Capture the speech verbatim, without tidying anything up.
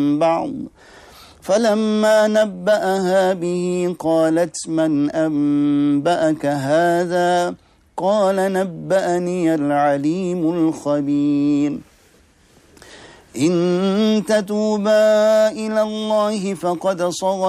بعض فلما نبأها به قالت من أنبأك هذا قال نبأني العليم الخبير إن تتوبا إلى الله فقد صغت